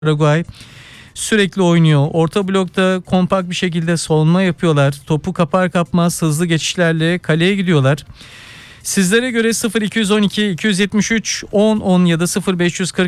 Paraguay sürekli oynuyor. Orta blokta kompakt bir şekilde savunma yapıyorlar. Topu kapar kapmaz hızlı geçişlerle kaleye gidiyorlar. Sizlere göre 0212 273 10 10 ya da 0540